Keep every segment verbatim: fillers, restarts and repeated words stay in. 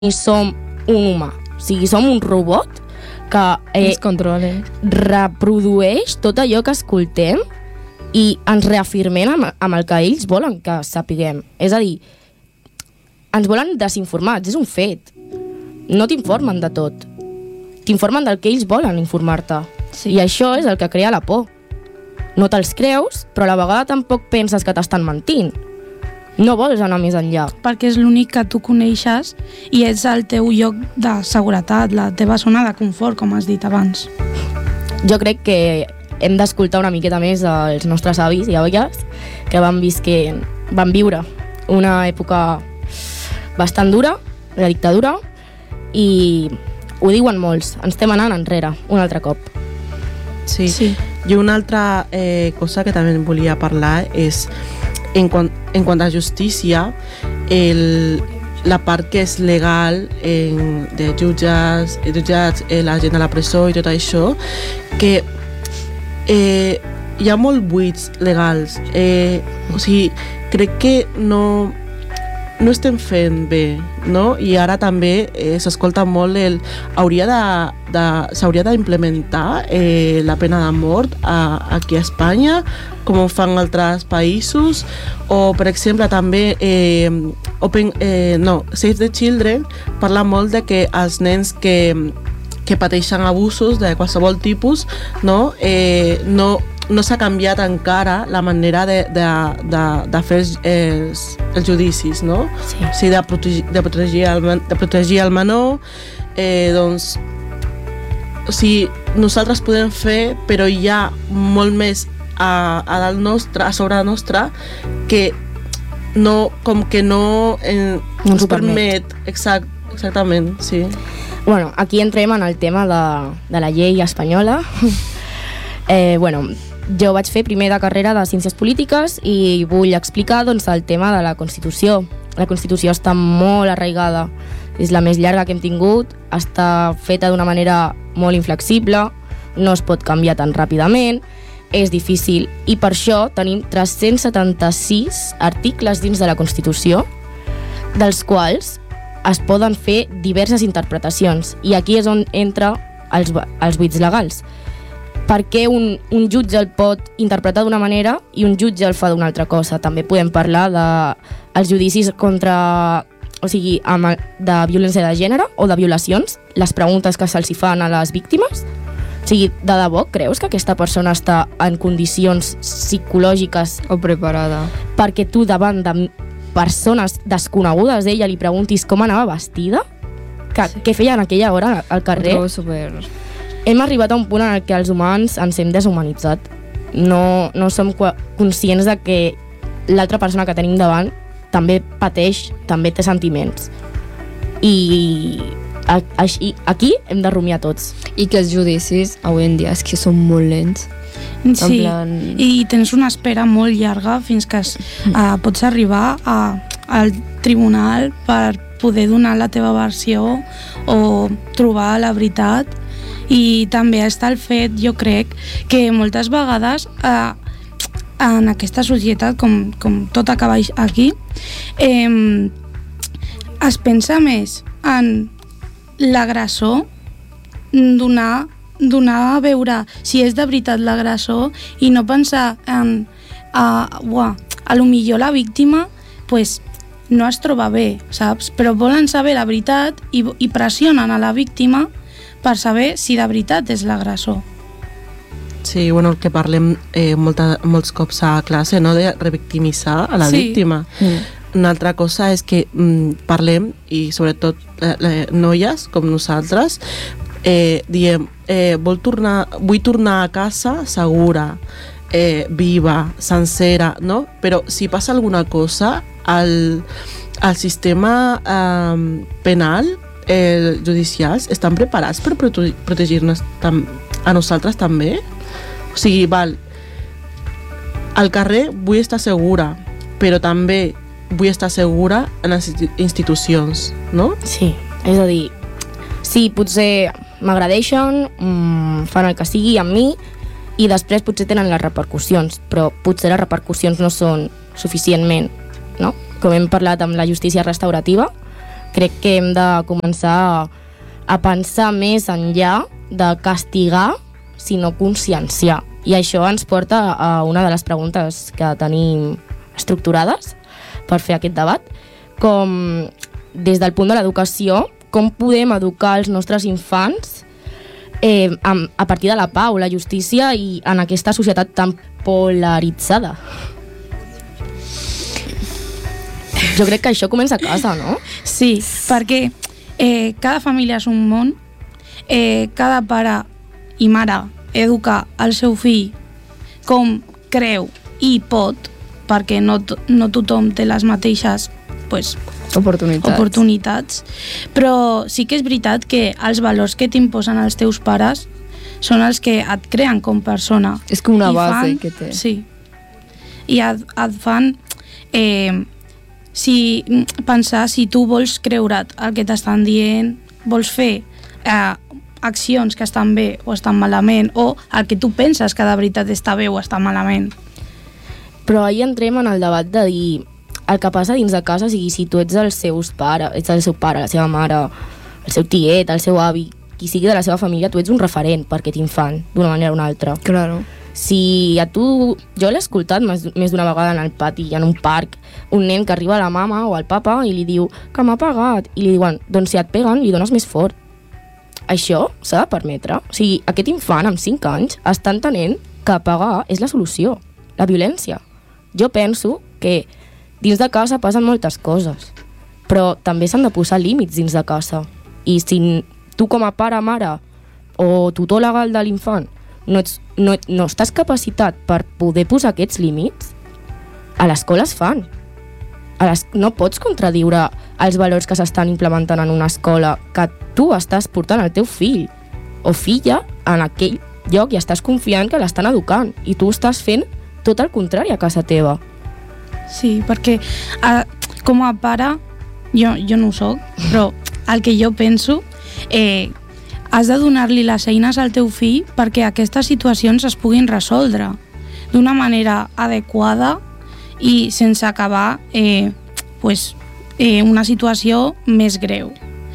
som un humà, o sigui, som un robot que eh, ens controla, reprodueix tot allò que escoltem i ens reafirmem amb, amb el que ells volen que sapiguem. És a dir, ens volen desinformats, és un fet. No t'informen de tot. T'informen del que ells volen informar-te. Sí. I això és el que crea la por. No te'ls creus, però a la vegada tampoc penses que t'estan mentint. No vols anar més enllà. Perquè és l'únic que tu coneixes i és el teu lloc de seguretat, la teva zona de confort, com has dit abans. Jo crec que hem d'escoltar una miqueta més els nostres avis i àvies que van, visquent, van viure una època bastant dura, la dictadura, i ho diuen molts, ens estem anant enrere un altre cop. Sí, sí. I una altra eh, cosa que també volia parlar és en quant, en quant a justícia, el, la part que és legal en, de jutges, jutjats, eh, la gent a la presó i tot això, que eh, hi ha molt buits legals. Eh, o sigui, crec que no, no estem fent bé, no? I ara també eh, s'escolta molt el hauria de, de, s'hauria d'implementar eh, la pena de mort a, aquí a Espanya, com ho fan altres països, o per exemple també eh, Open, eh, no, Save the Children parla molt de que els nens que, que pateixen abusos de qualsevol tipus, no, eh, no no s'ha canviat encara la manera de, de, de, de fer els, els, els judicis, no? Sí. O sigui, de protegir, de protegir, el, de protegir el menor, eh, doncs, o sigui, nosaltres podem fer, però hi ha molt més a, a dalt nostre, a sobre nostre, que no, com que no, eh, no ens permet. Exact, exactament, sí. Bueno, aquí entrem en el tema de, de la llei espanyola. eh, bueno, Jo vaig fer primer de carrera de Ciències Polítiques i vull explicar doncs, el tema de la Constitució. La Constitució està molt arraigada, és la més llarga que hem tingut, està feta d'una manera molt inflexible, no es pot canviar tan ràpidament, és difícil, i per això tenim tres-cents setanta-sis articles dins de la Constitució, dels quals es poden fer diverses interpretacions, i aquí és on entra els, els buits legals. Per què un, un jutge el pot interpretar d'una manera i un jutge el fa d'una altra cosa. També podem parlar de els judicis contra, o sigui, amb, de violència de gènere o de violacions, les preguntes que se'ls fan a les víctimes. O sigui, de debò creus que aquesta persona està en condicions psicològiques o preparada perquè tu davant de persones desconegudes d'ella li preguntis com anava vestida? Que, sí. Què feia en aquella hora al carrer? Ho trobo super... Hem arribat a un punt en què els humans ens hem deshumanitzat. No, no som conscients de que l'altra persona que tenim davant també pateix, també té sentiments. I així, aquí hem de rumiar tots. I que els judicis avui en dia és que són molt lents. Sí, plan... i tens una espera molt llarga fins que es, uh, pots arribar a, al tribunal per poder donar la teva versió o trobar la veritat. I també està el fet, jo crec, que moltes vegades eh, en aquesta societat, com, com tot acaba aquí, eh, es pensa més en l'agressor, donar, donar a veure si és de veritat l'agressor i no pensar en a, uah, a lo millor la víctima pues, no es troba bé, saps? Però volen saber la veritat i, i pressionen a la víctima per saber si de veritat és l'agressor. Sí, bueno, el que parlem eh, molta, molts cops a classe, no?, de revictimitzar a la sí. víctima. Mm. Una altra cosa és que mm, parlem, i sobretot eh, eh, noies com nosaltres, eh, diem, eh, vol tornar, vull tornar a casa segura, eh, viva, sencera, no? Però si passa alguna cosa, el, el sistema eh, penal, els judicials estan preparats per prote- protegir-nos tam- a nosaltres també? O sigui, val, al carrer vull estar segura, però també vull estar segura en les institucions, no? Sí, és a dir, sí, potser m'agradeixen, mmm, fan el que sigui amb mi i després potser tenen les repercussions, però potser les repercussions no són suficientment, no? Com hem parlat amb la justícia restaurativa, crec que hem de començar a, a pensar més enllà de castigar, sinó conscienciar. I això ens porta a una de les preguntes que tenim estructurades per fer aquest debat, com des del punt de l'educació, com podem educar els nostres infants eh, a, a partir de la pau, la justícia i en aquesta societat tan polaritzada. Jo crec que això comença a casa, no? Sí, perquè eh, cada família és un món, eh, cada pare i mare educa el seu fill com creu i pot, perquè no, no tothom té les mateixes pues, oportunitats. oportunitats. Però sí que és veritat que els valors que t'imposen els teus pares són els que et creen com persona. És com una I base fan, que té. Sí. I et, et fan eh, si, pensar si tu vols creure't el que t'estan dient, vols fer eh, accions que estan bé o estan malament, o el que tu penses que de veritat està bé o està malament. Però ahir entrem en el debat de dir el que passa dins de casa, o sigui, si tu ets els seus pares, ets el seu pare, la seva mare, el seu tiet, el seu avi, qui sigui de la seva família, tu ets un referent per aquest infant, d'una manera o una altra. Claro. Si a tu... Jo l'he escoltat més, més d'una vegada en el pati, en un parc, un nen que arriba a la mama o al papa i li diu que m'ha pegat, i li diuen, doncs si et peguen, li dones més fort. Això s'ha de permetre. O sigui, aquest infant amb cinc anys està entenent que pegar és la solució, la violència. Jo penso que dins de casa passen moltes coses, però també s'han de posar límits dins de casa. I si tu com a pare, mare o tutor legal de l'infant no, ets, no, no estàs capacitat per poder posar aquests límits, a l'escola es fan. A les, no pots contradiure els valors que s'estan implementant en una escola que tu estàs portant al teu fill o filla en aquell lloc i estàs confiant que l'estan educant i tu estàs fent tot el contrari a casa teva. Sí, perquè a, com a pare, jo, jo no ho soc, però el que jo penso, eh, has de donar-li les eines al teu fill perquè aquestes situacions es puguin resoldre d'una manera adequada i sense acabar eh, pues, eh, una situació més greu.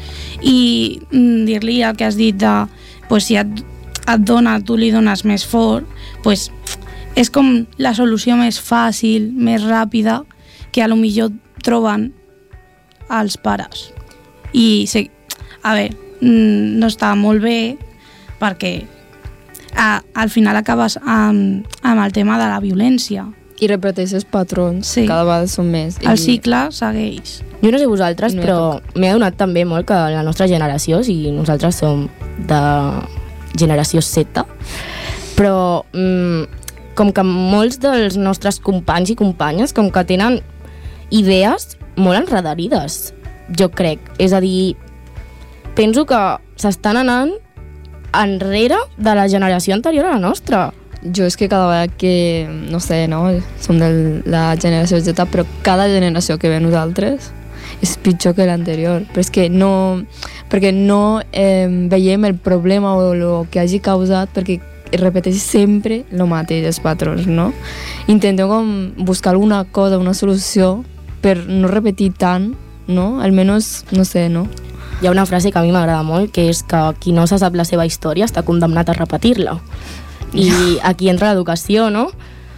I mm, dir-li el que has dit de pues, si et, et dona, tu li dones més fort, pues, és com la solució més fàcil, més ràpida, que a lo millor troben els pares. I, sé, a veure, no està molt bé perquè a, al final acabes amb, amb el tema de la violència. I repeteixes patrons, sí. Cada vegada són més. El i... cicle segueix. Jo no sé vosaltres, no però m'he adonat també molt que la nostra generació, o sigui, nosaltres som de generació Z, però mmm, com que molts dels nostres companys i companyes com que tenen idees molt enredarides, jo crec. És a dir, penso que s'estan anant enrere de la generació anterior a la nostra. Jo és que cada vegada que, no sé, no, som de la generació Z, però cada generació que ve nosaltres és pitjor que l'anterior. Però és que no, perquè no eh, veiem el problema o el que hagi causat, perquè repeteix sempre el mateix, els patrons, no? Intentem com buscar alguna cosa, una solució, per no repetir tant, no? Almenys, no sé, no? Hi ha una frase que a mi m'agrada molt, que és que qui no se sap la seva història està condemnat a repetir-la. I aquí entra l'educació, no?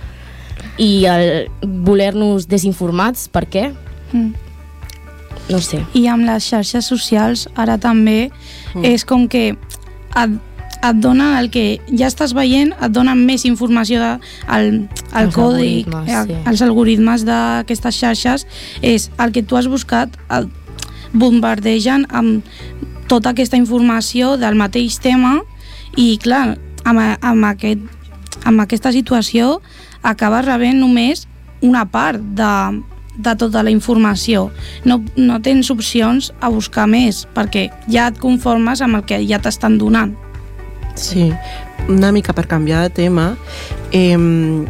I el voler-nos desinformats, per què? Mm. No sé. I amb les xarxes socials ara també mm. és com que et, et donen el que ja estàs veient, et donen més informació de, el, el els còdic, algoritmes, el, sí. els algoritmes d'aquestes xarxes, és el que tu has buscat, el bombardegen amb tota aquesta informació del mateix tema i clar, amb, amb, aquest, amb aquesta situació acabes rebent només una part de, de tota la informació. No, no tens opcions a buscar més perquè ja et conformes amb el que ja t'estan donant. Sí, una mica per canviar de tema, eh,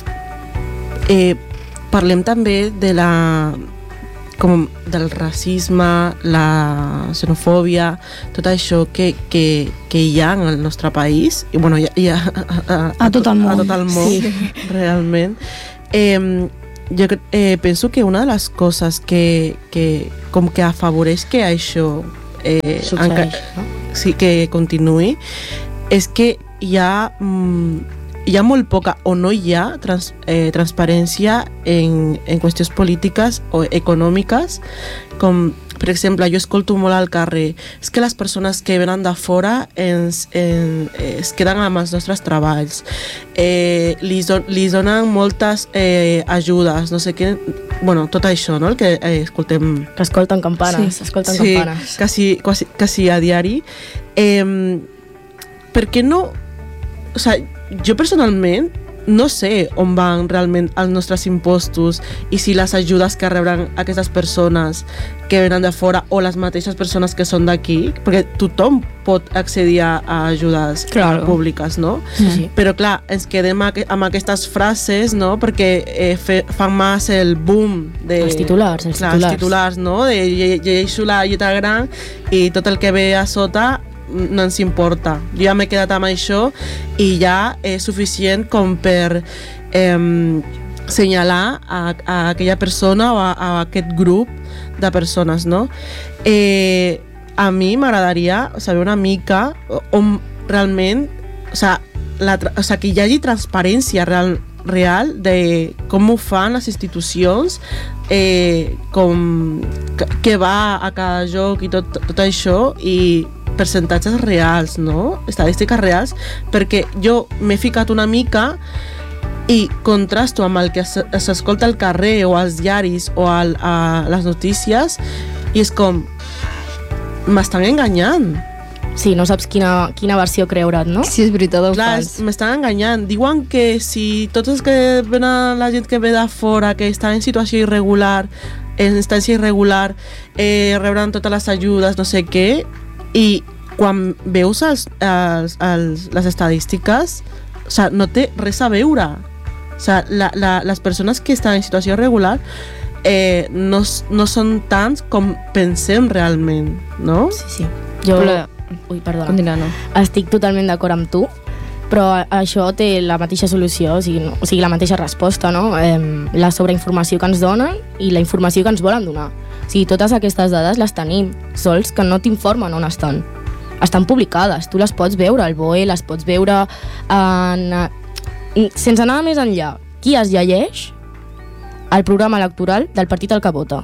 eh, parlem també de la com del racisme, la xenofòbia, tot això que, que, que hi ha en el nostre país, i bueno, hi ha, hi ha a, a, a tot el món, a tot el món sí. realment. Eh, jo eh, penso que una de les coses que, que com que afavoreix que això eh, enca- no? sí, que continuï és que hi ha, mm, hi ha molt poca o no hi ha trans, eh, transparència en, en qüestions polítiques o econòmiques, com per exemple, jo escolto molt al carrer, és que les persones que venen de fora ens, en, es queden amb els nostres treballs, eh, li, don, li donen moltes eh, ajudes, no sé què, bueno, tot això, no?, el que eh, escoltem... Que escolten campanes, sí. escolten sí, campanes. quasi, quasi, quasi a diari. Eh, per què no... O sigui, jo personalment no sé on van realment els nostres impostos i si les ajudes que rebran aquestes persones que venen de fora o les mateixes persones que són d'aquí, perquè tothom pot accedir a, a ajudes claro. públiques, no? Sí, sí. Però clar, ens quedem amb aquestes frases, no? Perquè eh, fe, fan més el boom de... Els titulars, els clar, titulars. Els titulars, no? De llegeixo la lletra gran i tot el que ve a sota no ens importa. Jo ja m'he quedat amb això i ja és suficient com per eh, senyalar a, a aquella persona o a, a aquest grup de persones, no? Eh, a mi m'agradaria saber una mica on realment, o sea, la, o sea, que hi hagi transparència real, real de com ho fan les institucions, eh, com què va a cada joc i tot, tot això, i percentatges reals, no? Estadístiques reals, perquè jo m'he ficat una mica i contrasto amb el que s'escolta al carrer o als diaris o al, a les notícies i és com m'estan enganyant. Sí, no saps quina, quina versió creure't, no? Si és veritat o Clar, fals. m'estan enganyant. Diuen que si tots els que venen, la gent que ve de fora, que està en situació irregular, en instància irregular, eh, rebran totes les ajudes, no sé què, i quan veus els, els, els, les estadístiques, o sea, no té res a veure. O sea, la, la, les persones que estan en situació irregular eh, no, no són tants com pensem realment, no? Sí, sí. Jo... Però... Ui, perdona. Continua, no. Estic totalment d'acord amb tu, però això té la mateixa solució, o sigui, no, o sigui la mateixa resposta, no? Eh, la sobreinformació que ens donen i la informació que ens volen donar. O sigui, totes aquestes dades les tenim, sols que no t'informen on estan. Estan publicades, tu les pots veure al B O E, les pots veure en... sense anar més enllà. Qui es llegeix el programa electoral del partit al que vota?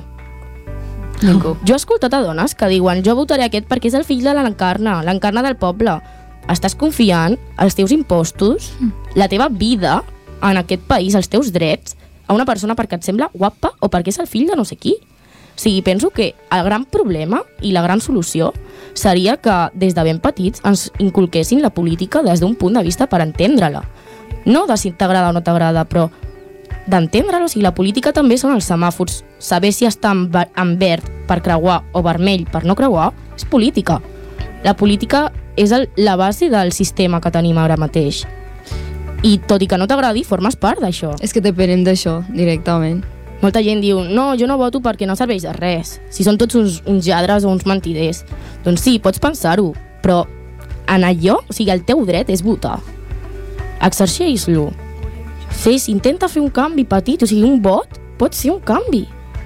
Ningú. Jo he escoltat a dones que diuen jo votaré aquest perquè és el fill de l'Encarna, l'Encarna del poble. Estàs confiant els teus impostos, la teva vida en aquest país, els teus drets, a una persona perquè et sembla guapa o perquè és el fill de no sé qui. O sigui, penso que el gran problema i la gran solució seria que des de ben petits ens inculquessin la política des d'un punt de vista per entendre-la. No de si t'agrada o no t'agrada, però d'entendre-la. O sigui, la política també són els semàfors. Saber si està en, en verd per creuar o vermell per no creuar és política. La política és el, la base del sistema que tenim ara mateix. I tot i que no t'agradi, formes part d'això. És que depenem d'això, directament. Molta gent diu, no, jo no voto perquè no serveix de res. Si són tots uns, uns lladres o uns mentiders. Doncs sí, pots pensar-ho, però en allò, o sigui, el teu dret és votar. Exerceix-lo. Fes, intenta fer un canvi petit, o sigui, un vot pot ser un canvi.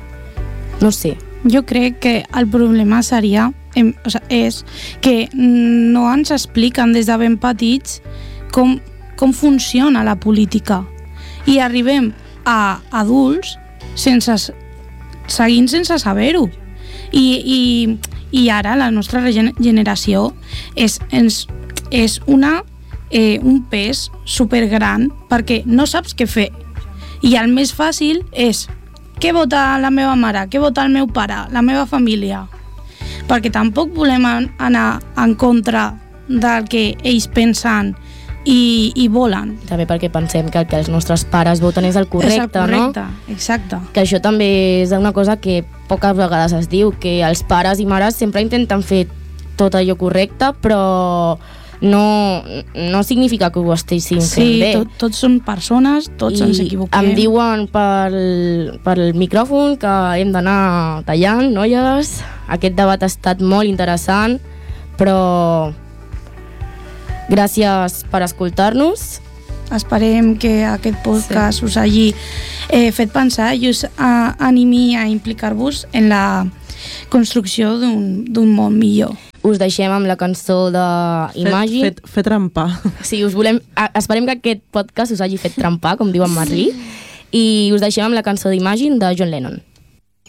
No sé. Jo crec que el problema seria, em, o sigui, és que no ens expliquen des de ben petits com, com funciona la política. I arribem a adults sense, seguint sense saber-ho. I, i, I ara la nostra generació és, és, és una, eh, un pes supergran perquè no saps què fer. I el més fàcil és què vota la meva mare, què vota el meu pare, la meva família. Perquè tampoc volem anar en contra del que ells pensen i, i volen. També perquè pensem que el que els nostres pares voten és el correcte, és el correcte, no? Exacte. Que això també és una cosa que poques vegades es diu, que els pares i mares sempre intenten fer tot allò correcte, però no, no significa que ho estiguin fent sí, bé. Sí, tot, tots són persones, tots I ens equivoquem. em diuen pel, pel micròfon que hem d'anar tallant, noies. Aquest debat ha estat molt interessant, però gràcies per escoltar-nos esperem que aquest podcast sí. us hagi eh, fet pensar i us a, animi a implicar-vos en la construcció d'un món millor. Us deixem amb la cançó d'Imagine. Fet, fet, fet trampar. Sí, us volem, a, esperem que aquest podcast us hagi fet trampar, com diu en Marlí, i us deixem amb la cançó d'Imagine de John Lennon.